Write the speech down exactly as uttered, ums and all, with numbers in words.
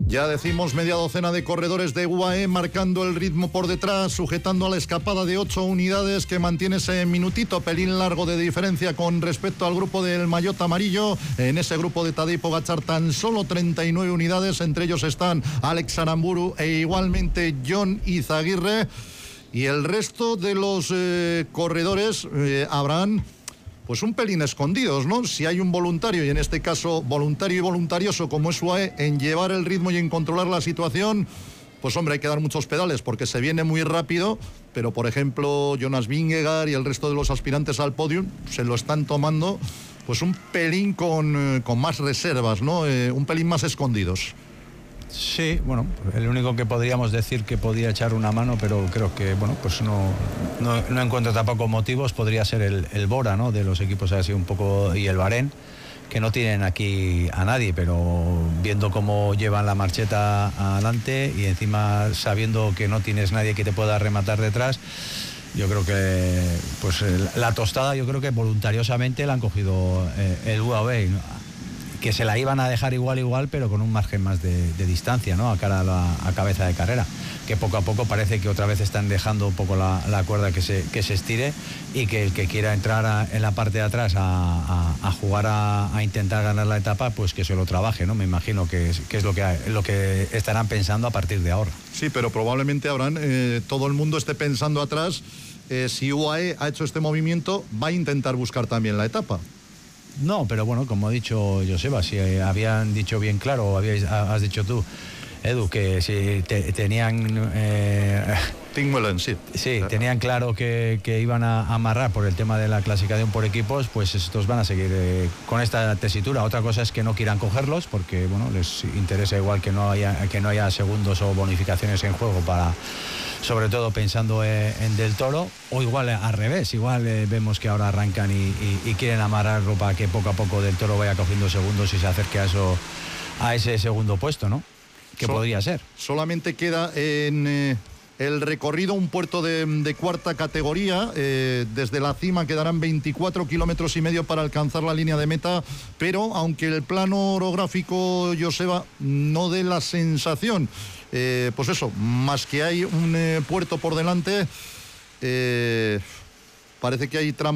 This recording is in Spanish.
Ya decimos media docena de corredores de U A E marcando el ritmo por detrás, sujetando a la escapada de ocho unidades que mantiene ese minutito, pelín largo de diferencia con respecto al grupo del maillot amarillo. En ese grupo de Tadej Pogačar tan solo treinta y nueve unidades, entre ellos están Alex Aramburu e igualmente Jon Izagirre. Y el resto de los eh, corredores eh, habrán pues un pelín escondidos, ¿no? Si hay un voluntario, y en este caso voluntario y voluntarioso como es U A E, en llevar el ritmo y en controlar la situación, pues hombre, hay que dar muchos pedales porque se viene muy rápido, pero por ejemplo Jonas Vingegaard y el resto de los aspirantes al podium se lo están tomando pues un pelín con, con más reservas, ¿no? Eh, un pelín más escondidos. Sí, bueno, el único que podríamos decir que podría echar una mano, pero creo que, bueno, pues no, no, no encuentro tampoco motivos, podría ser el, el Bora, ¿no? De los equipos así un poco, y el Bahrein, que no tienen aquí a nadie, pero viendo cómo llevan la marcheta adelante y encima sabiendo que no tienes nadie que te pueda rematar detrás, yo creo que, pues la tostada, yo creo que voluntariosamente la han cogido eh, el U A E, ¿no? Que se la iban a dejar igual igual, pero con un margen más de, de distancia, ¿no? A cara a, la, a cabeza de carrera, que poco a poco parece que otra vez están dejando un poco la, la cuerda que se, que se estire, y que el que quiera entrar a, en la parte de atrás a, a, a jugar a, a intentar ganar la etapa, pues que se lo trabaje, ¿no? Me imagino que es, que es lo que lo que estarán pensando a partir de ahora. Sí, pero probablemente habrán, eh, todo el mundo esté pensando atrás, eh, si U A E ha hecho este movimiento, va a intentar buscar también la etapa. No, pero bueno, como ha dicho Joseba, si habían dicho bien claro, habíais, has dicho tú, Edu, que si te, tenían... Eh, sí. Sí, tenían claro que, que iban a amarrar por el tema de la clasificación por equipos, pues estos van a seguir eh, con esta tesitura. Otra cosa es que no quieran cogerlos, porque bueno, les interesa igual que no haya, que no haya segundos o bonificaciones en juego, para, sobre todo pensando eh, en Del Toro, o igual al revés, igual eh, vemos que ahora arrancan y, y, y quieren amarrarlo para que poco a poco Del Toro vaya cogiendo segundos y se acerque a eso, a ese segundo puesto, ¿no? Que so, podría ser. Solamente queda en eh, el recorrido un puerto de, de cuarta categoría. Eh, desde la cima quedarán veinticuatro kilómetros y medio para alcanzar la línea de meta, pero aunque el plano orográfico, Joseba, no dé la sensación, eh, pues eso, más que hay un eh, puerto por delante, eh, parece que hay tramos